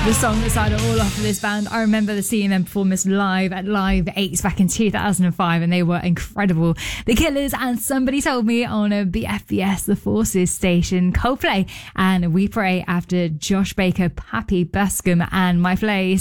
The song that started all off of this band, I remember seeing them perform this live at Live 8 back in 2005, and they were incredible. The Killers and Somebody Told Me on a BFBS The Forces station. Coldplay and We Pray after Josh Baker, Pappy Buscom and My Place.